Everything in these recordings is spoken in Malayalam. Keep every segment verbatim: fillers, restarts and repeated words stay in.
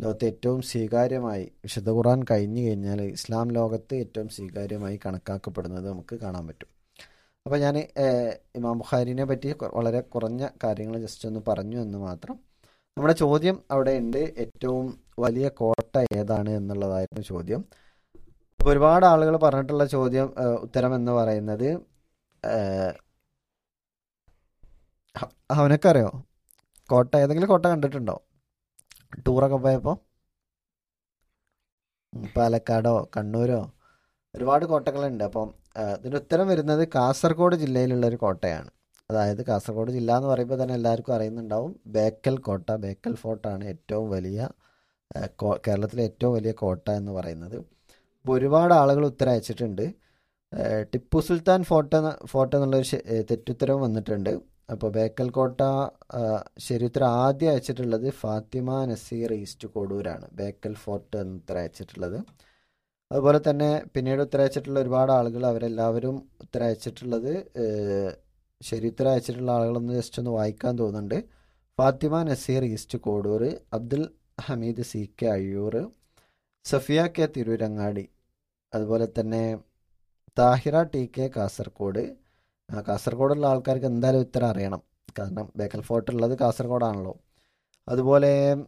ലോകത്തെ ഏറ്റവും സ്വീകാര്യമായി, വിശുദ്ധ ഖുർആൻ കഴിഞ്ഞു കഴിഞ്ഞാൽ ഇസ്ലാം ലോകത്ത് ഏറ്റവും സ്വീകാര്യമായി കണക്കാക്കപ്പെടുന്നത് നമുക്ക് കാണാൻ പറ്റും. അപ്പോൾ ഞാൻ ഇമാം ബുഖാരിനെ പറ്റി വളരെ കുറഞ്ഞ കാര്യങ്ങൾ ജസ്റ്റ് ഒന്ന് പറഞ്ഞു എന്ന് മാത്രം. നമ്മുടെ ചോദ്യം അവിടെ ഉണ്ട്, ഏറ്റവും വലിയ കോട്ട ഏതാണ് എന്നുള്ളതായിരുന്നു ചോദ്യം. അപ്പോൾ ഒരുപാട് ആളുകൾ പറഞ്ഞിട്ടുള്ള ചോദ്യം ഉത്തരം എന്ന് പറയുന്നത് അവനൊക്കെ കോട്ട, ഏതെങ്കിലും കോട്ട കണ്ടിട്ടുണ്ടോ ടൂറൊക്കെ പോയപ്പോൾ? പാലക്കാടോ കണ്ണൂരോ ഒരുപാട് കോട്ടകളുണ്ട്. അപ്പം ഇതിൻ്റെ ഉത്തരം വരുന്നത് കാസർഗോഡ് ജില്ലയിലുള്ള ഒരു കോട്ടയാണ്. അതായത് കാസർഗോഡ് ജില്ല എന്ന് പറയുമ്പോൾ തന്നെ എല്ലാവർക്കും അറിയുന്നുണ്ടാവും, ബേക്കൽ കോട്ട, ബേക്കൽ ഫോർട്ടാണ് ഏറ്റവും വലിയ കേരളത്തിലെ ഏറ്റവും വലിയ കോട്ട എന്ന് പറയുന്നത്. അപ്പോൾ ഒരുപാട് ആളുകൾ ഉത്തരം അയച്ചിട്ടുണ്ട്. ടിപ്പു സുൽത്താൻ ഫോർട്ട് ഫോർട്ട് എന്നുള്ളൊരു തെറ്റുത്തരവും വന്നിട്ടുണ്ട്. അപ്പോൾ ബേക്കൽ കോട്ട ശരിയുത്തരം ആദ്യം അയച്ചിട്ടുള്ളത് ഫാത്തിമ നസീർ ഈസ്റ്റ് കോഡൂരാണ്, ബേക്കൽ ഫോർട്ട് എന്ന് ഉത്തരം അയച്ചിട്ടുള്ളത്. അതുപോലെ തന്നെ പിന്നീട് ഉത്തരം അയച്ചിട്ടുള്ള ഒരുപാട് ആളുകൾ, അവരെല്ലാവരും ഉത്തരം അയച്ചിട്ടുള്ളത്, ശരിയുത്തരം അയച്ചിട്ടുള്ള ആളുകളൊന്ന് ജസ്റ്റ് ഒന്ന് വായിക്കാൻ തോന്നുന്നുണ്ട്. Fathima Naseer east Kodur, Abdul Hameed C K Ayyur, Safiya K Tirurangadi, അതുപോലെ തന്നെ താഹിറ ടി കെ കാസർഗോഡ്. കാസർഗോഡുള്ള ആൾക്കാർക്ക് എന്തായാലും ഉത്തരം അറിയണം, കാരണം ബേക്കൽ ഫോർട്ട് ഉള്ളത് കാസർഗോഡാണല്ലോ. അതുപോലെ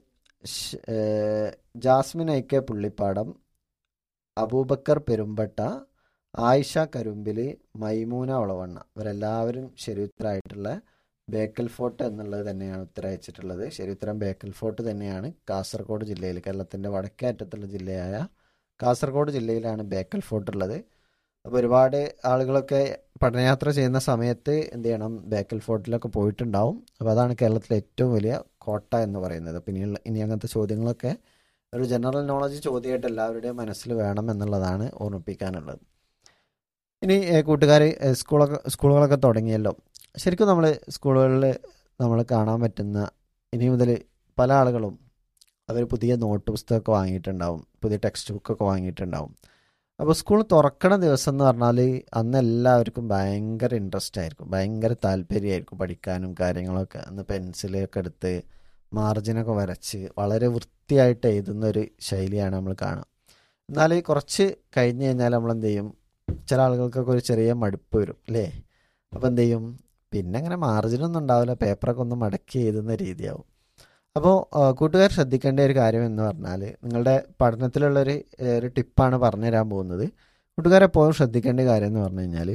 Jasmine I K Pullippadam, Abubakar Perumpatta, Ayisha Karumbil, Maimoona Olavanna, ഇവരെല്ലാവരും ശരിയുത്തരമായിട്ടുള്ള ബേക്കൽ ഫോർട്ട് എന്നുള്ളത് തന്നെയാണ് ഉത്തരം അയച്ചിട്ടുള്ളത്. ശരിയുത്തരം ബേക്കൽ ഫോർട്ട് തന്നെയാണ്. കാസർഗോഡ് ജില്ലയിൽ, കേരളത്തിൻ്റെ വടക്കേ അറ്റത്തുള്ള ജില്ലയായ കാസർഗോഡ് ജില്ലയിലാണ് ബേക്കൽ ഫോർട്ട് ഉള്ളത്. അപ്പോൾ ഒരുപാട് ആളുകളൊക്കെ പഠനയാത്ര ചെയ്യുന്ന സമയത്ത് എന്ത് ചെയ്യണം, ബേക്കൽ ഫോർട്ടിലൊക്കെ പോയിട്ടുണ്ടാവും. അപ്പോൾ അതാണ് കേരളത്തിലെ ഏറ്റവും വലിയ കോട്ട എന്ന് പറയുന്നത്. പിന്നെ ഇനി അങ്ങനത്തെ ചോദ്യങ്ങളൊക്കെ ഒരു ജനറൽ നോളജ് ചോദ്യമായിട്ട് എല്ലാവരുടെയും മനസ്സിൽ വേണം എന്നുള്ളതാണ് ഓർമ്മിപ്പിക്കാനുള്ളത്. ഇനി കൂട്ടുകാർ, സ്കൂളൊക്കെ സ്കൂളുകളൊക്കെ തുടങ്ങിയല്ലോ. ശരിക്കും നമ്മൾ സ്കൂളുകളിൽ നമ്മൾ കാണാൻ പറ്റുന്ന, ഇനി മുതൽ പല ആളുകളും അവർ പുതിയ നോട്ട് പുസ്തകമൊക്കെ വാങ്ങിയിട്ടുണ്ടാവും, പുതിയ ടെക്സ്റ്റ് ബുക്കൊക്കെ വാങ്ങിയിട്ടുണ്ടാവും. അപ്പോൾ സ്കൂൾ തുറക്കണ ദിവസം എന്ന് പറഞ്ഞാൽ അന്ന് എല്ലാവർക്കും ഭയങ്കര ഇൻട്രസ്റ്റ് ആയിരിക്കും, ഭയങ്കര താല്പര്യമായിരിക്കും പഠിക്കാനും കാര്യങ്ങളൊക്കെ. അന്ന് പെൻസിലൊക്കെ എടുത്ത് മാർജിനൊക്കെ വരച്ച് വളരെ വൃത്തിയായിട്ട് എഴുതുന്ന ഒരു ശൈലിയാണ് നമ്മൾ കാണുക. എന്നാൽ കുറച്ച് കഴിഞ്ഞ് കഴിഞ്ഞാൽ നമ്മൾ എന്ത് ചെയ്യും, ചില ആളുകൾക്കൊക്കെ ഒരു ചെറിയ മടുപ്പ് വരും അല്ലേ. അപ്പോൾ എന്ത് ചെയ്യും, പിന്നെ അങ്ങനെ മാർജിനൊന്നും ഉണ്ടാവില്ല, പേപ്പറൊക്കെ ഒന്ന് മടക്കി എഴുതുന്ന രീതിയാവും. അപ്പോൾ കൂട്ടുകാർ ശ്രദ്ധിക്കേണ്ട ഒരു കാര്യം എന്ന് പറഞ്ഞാൽ, നിങ്ങളുടെ പഠനത്തിലുള്ളൊരു ഒരു ടിപ്പാണ് പറഞ്ഞു തരാൻ പോകുന്നത്. കൂട്ടുകാരെപ്പോഴും ശ്രദ്ധിക്കേണ്ട കാര്യം എന്ന് പറഞ്ഞു കഴിഞ്ഞാൽ,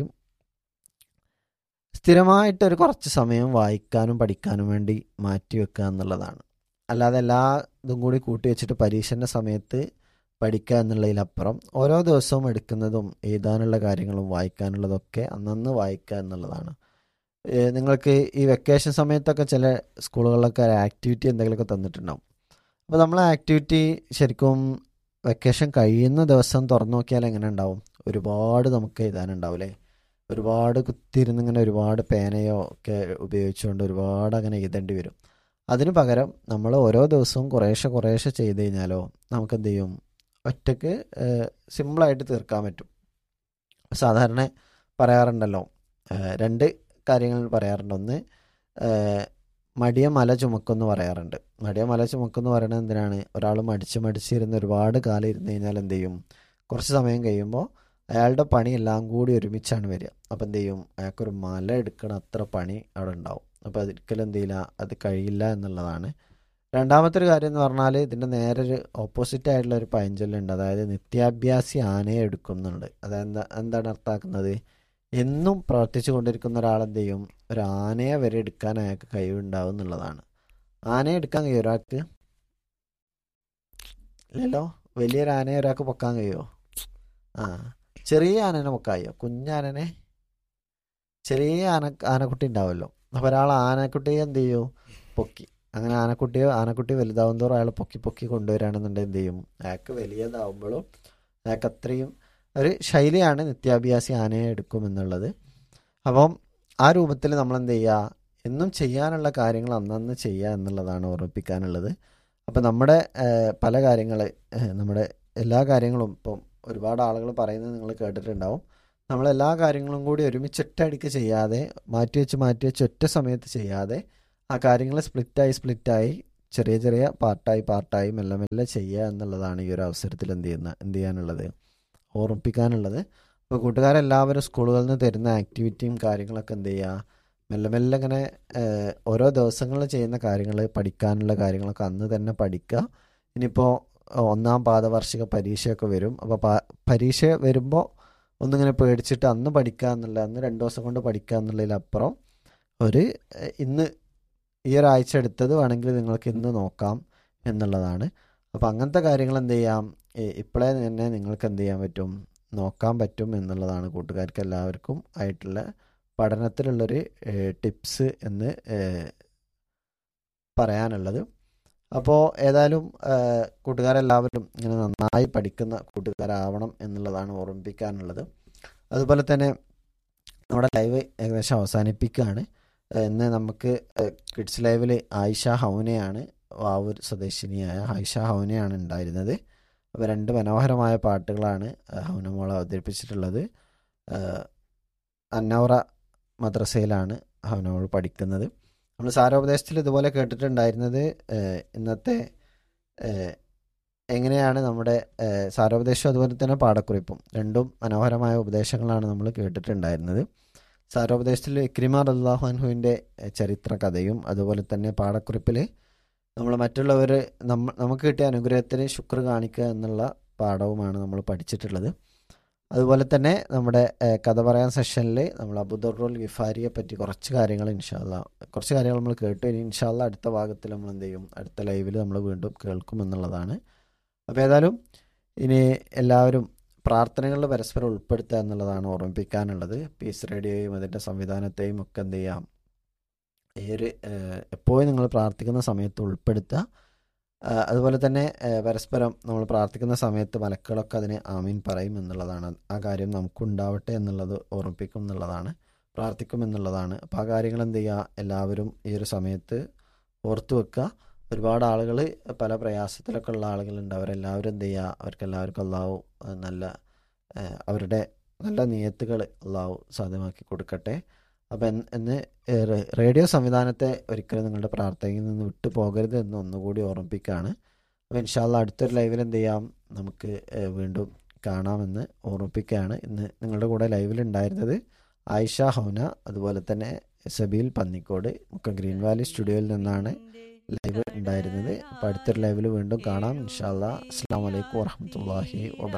സ്ഥിരമായിട്ടൊരു കുറച്ച് സമയം വായിക്കാനും പഠിക്കാനും വേണ്ടി മാറ്റി വെക്കുക എന്നുള്ളതാണ്. അല്ലാതെ എല്ലാ ഇതും കൂടി കൂട്ടി വെച്ചിട്ട് പരീക്ഷൻ്റെ സമയത്ത് പഠിക്കുക എന്നുള്ളതിലപ്പുറം ഓരോ ദിവസവും എടുക്കുന്നതും എഴുതാനുള്ള കാര്യങ്ങളും വായിക്കാനുള്ളതൊക്കെ അന്നന്ന് വായിക്കുക എന്നുള്ളതാണ്. നിങ്ങൾക്ക് ഈ വെക്കേഷൻ സമയത്തൊക്കെ ചില സ്കൂളുകളിലൊക്കെ ആക്ടിവിറ്റി എന്തെങ്കിലുമൊക്കെ തന്നിട്ടുണ്ടാവും. അപ്പോൾ നമ്മൾ ആക്ടിവിറ്റി ശരിക്കും വെക്കേഷൻ കഴിയുന്ന ദിവസം തുറന്നു നോക്കിയാൽ എങ്ങനെ ഉണ്ടാവും, ഒരുപാട് നമുക്ക് എഴുതാനുണ്ടാവും അല്ലേ. ഒരുപാട് കുത്തിയിരുന്ന് ഇങ്ങനെ ഒരുപാട് പേനയോ ഒക്കെ ഉപയോഗിച്ചുകൊണ്ട് ഒരുപാട് അങ്ങനെ എഴുതേണ്ടി വരും. അതിന് പകരം നമ്മൾ ഓരോ ദിവസവും കുറേശ്ശെ കുറേശ്ശെ ചെയ്ത് കഴിഞ്ഞാലോ നമുക്ക് എന്ത് ചെയ്യും, ഒറ്റയ്ക്ക് സിമ്പിളായിട്ട് തീർക്കാൻ പറ്റും. സാധാരണ പറയാറുണ്ടല്ലോ, രണ്ട് കാര്യങ്ങൾ പറയാറുണ്ട്. ഒന്ന്, മടിയ മല ചുമക്കുമെന്ന് പറയാറുണ്ട്. മടിയ മല ചുമക്കുമെന്ന് പറയുന്നത് എന്തിനാണ്, ഒരാൾ മടിച്ച് മടിച്ചിരുന്ന് ഒരുപാട് കാലം ഇരുന്ന് കഴിഞ്ഞാൽ എന്ത് ചെയ്യും, കുറച്ച് സമയം കഴിയുമ്പോൾ അയാളുടെ പണി എല്ലാം കൂടി ഒരുമിച്ചാണ് വരിക. അപ്പോൾ എന്ത് ചെയ്യും, അയാൾക്കൊരു മല എടുക്കണം അത്ര പണി അവിടെ ഉണ്ടാവും. അപ്പോൾ അതൊരിക്കലും എന്ത് ചെയ്യില്ല, അത് കഴിയില്ല എന്നുള്ളതാണ്. രണ്ടാമത്തെ ഒരു കാര്യം എന്ന് പറഞ്ഞാൽ, ഇതിൻ്റെ നേരെ ഒരു ഓപ്പോസിറ്റ് ആയിട്ടുള്ള ഒരു പഴഞ്ചൊല്ലുണ്ട്, അതായത് നിത്യാഭ്യാസി ആനയെ എടുക്കുന്നുണ്ട്. അതെന്താ എന്താണ് അർത്ഥമാക്കുന്നത്, എന്നും പ്രവർത്തിച്ചു കൊണ്ടിരിക്കുന്ന ഒരാൾ എന്ത് ചെയ്യും, ഒരു ആനയെ വരെ എടുക്കാൻ അയാൾക്ക് കഴിവുണ്ടാവും എന്നുള്ളതാണ്. ആനയെ എടുക്കാൻ കഴിയും ഒരാൾക്ക്? ഇല്ലല്ലോ. വലിയൊരു ആനയെ ഒരാൾക്ക് പൊക്കാൻ കഴിയുമോ? ആ, ചെറിയ ആനനെ പൊക്കാൻ കഴിയോ? കുഞ്ഞാനനെ, ചെറിയ ആന ആനക്കുട്ടി ഉണ്ടാവുമല്ലോ. അപ്പോൾ ഒരാൾ ആനക്കുട്ടിയെ എന്ത് ചെയ്യും, പൊക്കി. അങ്ങനെ ആനക്കുട്ടിയോ ആനക്കുട്ടി വലുതാവും തോറും അയാൾ പൊക്കി പൊക്കി കൊണ്ടുവരികയാണെന്നുണ്ടെങ്കിൽ എന്ത് ചെയ്യും, അയാൾക്ക് വലിയതാവുമ്പോഴും അയാൾക്ക് അത്രയും ഒരു ശൈലിയാണ് നിത്യാഭ്യാസി ആനയെ എടുക്കുമെന്നുള്ളത്. അപ്പം ആ രൂപത്തിൽ നമ്മൾ എന്ത് ചെയ്യുക, എന്നും ചെയ്യാനുള്ള കാര്യങ്ങൾ അന്നന്ന് ചെയ്യുക എന്നുള്ളതാണ് ഓർമ്മിപ്പിക്കാനുള്ളത്. അപ്പം നമ്മുടെ പല കാര്യങ്ങൾ, നമ്മുടെ എല്ലാ കാര്യങ്ങളും ഇപ്പം ഒരുപാട് ആളുകൾ പറയുന്നത് നിങ്ങൾ കേട്ടിട്ടുണ്ടാവും. നമ്മളെല്ലാ കാര്യങ്ങളും കൂടി ഒരുമിച്ചൊറ്റയടിക്ക് ചെയ്യാതെ, മാറ്റി വെച്ച് മാറ്റി വെച്ച് ഒറ്റ സമയത്ത് ചെയ്യാതെ ആ കാര്യങ്ങൾ സ്പ്ലിറ്റായി സ്പ്ലിറ്റായി ചെറിയ ചെറിയ പാർട്ടായി പാർട്ടായി മെല്ലെ മെല്ലെ ചെയ്യുക എന്നുള്ളതാണ് ഈ ഒരു അവസരത്തിൽ എന്ത് ചെയ്യുന്ന എന്ത് ചെയ്യാനുള്ളത്, ഓർമ്മിപ്പിക്കാനുള്ളത്. അപ്പോൾ കൂട്ടുകാരെല്ലാവരും സ്കൂളുകളിൽ നിന്ന് തരുന്ന ആക്ടിവിറ്റിയും കാര്യങ്ങളൊക്കെ എന്ത് ചെയ്യുക, മെല്ലെ മെല്ലെ ഇങ്ങനെ ഏഹ്, ഓരോ ദിവസങ്ങളിൽ ചെയ്യുന്ന കാര്യങ്ങൾ, പഠിക്കാനുള്ള കാര്യങ്ങളൊക്കെ അന്ന് തന്നെ പഠിക്കുക. ഇനിയിപ്പോൾ ഒന്നാം പാദവാർഷിക പരീക്ഷയൊക്കെ വരും. അപ്പോൾ പരീക്ഷ വരുമ്പോൾ ഒന്നിങ്ങനെ പേടിച്ചിട്ട് അന്ന് പഠിക്കുക എന്നുള്ള, അന്ന് രണ്ട് ദിവസം കൊണ്ട് പഠിക്കുക എന്നുള്ളതിലപ്പുറം ഒരു ഏഹ്, ഇന്ന് ഈ ഒരാഴ്ച എടുത്തത് വേണമെങ്കിൽ നിങ്ങൾക്ക് ഇന്ന് നോക്കാം എന്നുള്ളതാണ്. അപ്പോൾ അങ്ങനത്തെ കാര്യങ്ങൾ എന്ത് ചെയ്യാം, ഇ- ഇപ്പോഴേ തന്നെ നിങ്ങൾക്ക് എന്ത് ചെയ്യാൻ പറ്റും, നോക്കാൻ പറ്റും എന്നുള്ളതാണ് കൂട്ടുകാർക്ക് എല്ലാവർക്കും ആയിട്ടുള്ള പഠനത്തിലുള്ളൊരു ടിപ്സ് എന്ന് ഏഹ്, പറയാനുള്ളത്. അപ്പോൾ ഏതായാലും ഏഹ്, കൂട്ടുകാരെല്ലാവരും ഇങ്ങനെ നന്നായി പഠിക്കുന്ന കൂട്ടുകാരാവണം എന്നുള്ളതാണ് ഓർമ്മിപ്പിക്കാനുള്ളത്. അതുപോലെ തന്നെ നമ്മുടെ ലൈവ് ഏകദേശം അവസാനിപ്പിക്കുകയാണ്. ഏഹ്, ഇന്ന് നമുക്ക് കിഡ്സ് ലൈവിൽ ആയിഷ ഹൗനയാണ്, വാവൂർ സ്വദേശിനിയായ ആയിഷ ഹൗനയാണ് ഉണ്ടായിരുന്നത്. അപ്പോൾ രണ്ട് മനോഹരമായ പാട്ടുകളാണ് ഏഹ്, ഹൗന മോൾ അവതരിപ്പിച്ചിട്ടുള്ളത്. ഏഹ്, അന്നൗറ മദ്രസയിലാണ് ഹൗന മോൾ പഠിക്കുന്നത്. നമ്മൾ സാരോപദേശത്തിൽ ഇതുപോലെ കേട്ടിട്ടുണ്ടായിരുന്നത് ഏഹ്, ഇന്നത്തെ ഏഹ്, എങ്ങനെയാണ് നമ്മുടെ ഏഹ്, സാരോപദേശവും അതുപോലെ തന്നെ പാഠക്കുറിപ്പും രണ്ടും മനോഹരമായ ഉപദേശങ്ങളാണ് നമ്മൾ കേട്ടിട്ടുണ്ടായിരുന്നത്. സാരോപദേശത്തിൽ ഇക്രിമ റളിയല്ലാഹു അൻഹുവിൻ്റെ ചരിത്ര കഥയും അതുപോലെ തന്നെ പാഠക്കുറിപ്പിൽ നമ്മൾ മറ്റുള്ളവർ നമ്മ നമുക്ക് കിട്ടിയ അനുഗ്രഹത്തിന് ശുക്ർ കാണിക്കുക എന്നുള്ള പാഠവുമാണ് നമ്മൾ പഠിച്ചിട്ടുള്ളത്. അതുപോലെ തന്നെ നമ്മുടെ ഏഹ്, കഥ പറയാൻ സെഷനിൽ നമ്മൾ അബൂദറുൽ ഗിഫാരിയെ പറ്റി കുറച്ച് കാര്യങ്ങൾ ഇൻഷാല്ല കുറച്ച് കാര്യങ്ങൾ നമ്മൾ കേട്ടു. ഇനി ഇൻഷാല്ല അടുത്ത ഭാഗത്തിൽ നമ്മൾ എന്ത് ചെയ്യും, അടുത്ത ലൈവിൽ നമ്മൾ വീണ്ടും കേൾക്കും എന്നുള്ളതാണ്. അപ്പോൾ ഏതായാലും ഇനി എല്ലാവരും പ്രാർത്ഥനകളിൽ പരസ്പരം ഉൾപ്പെടുത്തുക എന്നുള്ളതാണ് ഓർമ്മിപ്പിക്കാനുള്ളത്. പീസ് റേഡിയോയും അതിൻ്റെ സംവിധാനത്തെയും ഒക്കെ എന്ത് ചെയ്യാം, ഈ ഒരു ഏഹ്, എപ്പോഴും നിങ്ങൾ പ്രാർത്ഥിക്കുന്ന സമയത്ത് ഉൾപ്പെടുത്തുക. ആഹ് അതുപോലെ തന്നെ ഏഹ്, പരസ്പരം നമ്മൾ പ്രാർത്ഥിക്കുന്ന സമയത്ത് മലക്കുകളൊക്കെ അതിന് ആമീൻ പറയും എന്നുള്ളതാണ്. ആ കാര്യം നമുക്കുണ്ടാവട്ടെ എന്നുള്ളത് ഓർമ്മിപ്പിക്കും എന്നുള്ളതാണ്, പ്രാർത്ഥിക്കും എന്നുള്ളതാണ്. അപ്പോൾ ആ കാര്യങ്ങൾ എന്ത് ചെയ്യുക, എല്ലാവരും ഈ ഒരു സമയത്ത് ഓർത്തു വെക്കുക. ഒരുപാട് ആളുകൾ പല പ്രയാസത്തിലൊക്കെ ഉള്ള ആളുകളുണ്ട്. അവരെല്ലാവരും എന്ത് ചെയ്യുക, അവർക്കെല്ലാവർക്കും അള്ളാഹു ഏഹ്, നല്ല ഏഹ്, അവരുടെ നല്ല നിയത്തുകൾ അള്ളാഹു സാധ്യമാക്കി കൊടുക്കട്ടെ. അപ്പം എന്ന് എന്ന് ഏഹ്, റേ- റേഡിയോ സംവിധാനത്തെ ഒരിക്കലും നിങ്ങളുടെ പ്രാർത്ഥനയിൽ നിന്ന് വിട്ടു പോകരുത് എന്ന് ഒന്നുകൂടി ഓർമ്മിപ്പിക്കുകയാണ്. അപ്പോൾ ഇൻഷാല്ല അടുത്തൊരു ലൈവിൽ എന്ത് ചെയ്യാം, നമുക്ക് ഏഹ്, വീണ്ടും കാണാമെന്ന് ഓർമ്മിപ്പിക്കുകയാണ്. ഇന്ന് നിങ്ങളുടെ കൂടെ ലൈവിൽ ഉണ്ടായിരുന്നത് ആയിഷ ഹൗന, അതുപോലെ തന്നെ സബീൽ പന്നിക്കോട്, മുക്കം ഗ്രീൻ വാലി സ്റ്റുഡിയോയിൽ നിന്നാണ് ലൈവ് ഉണ്ടായിരുന്നത്. അപ്പോൾ അടുത്തൊരു ലൈവിൽ വീണ്ടും കാണാം ഇൻഷാല്ല. അസ്സാം വലൈക്കും വറഹമത്തല്ലാഹി വബറകാതുഹു.